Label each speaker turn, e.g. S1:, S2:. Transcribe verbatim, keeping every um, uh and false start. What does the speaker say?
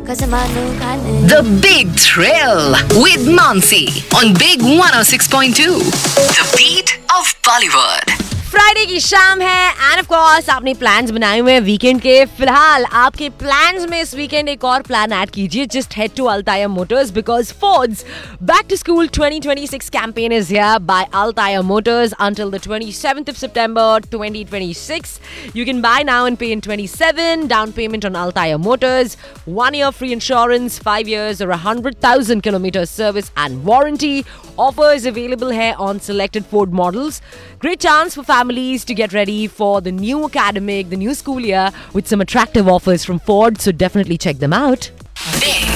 S1: The Big Thrill with Mansi on Big one oh six point two. The beat of Bollywood.
S2: Friday की शाम है end of course आपने plans बनाए हुए हैं वीकेंड के. फिलहाल आपके प्लान्स में इस वीकेंड एक और प्लान ऐड कीजिए. Just head to Altair Motors because Ford's Back to School twenty twenty-six campaign is here by Altair Motors until the twenty-seventh of September twenty twenty-six. You can buy now and pay in twenty-seven. Down payment on Altair Motors. One year free insurance, five years or one hundred thousand kilometers service and warranty. Offers available here on selected Ford models. Great chance for families to get ready for the new academic, the new school year with some attractive offers from Ford. So definitely check them out.
S1: Big